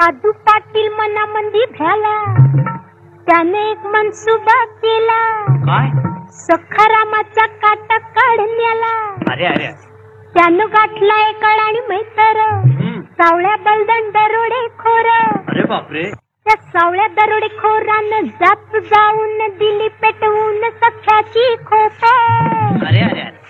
आदू पाटील मनामंदी भ्याला, त्याने एक मनसुबा केला. काय? सखारामाचा काटा काढण्याला. अरे अरे त्यानं गाठला एक आणि मैतर, सावळ्या बलदन दरोडे खोर. अरे बापरे. त्या सावळ्या दरोडेखोरानं जात जाऊन दिली पेटवून सख्याची खोप. अरे अरे अरे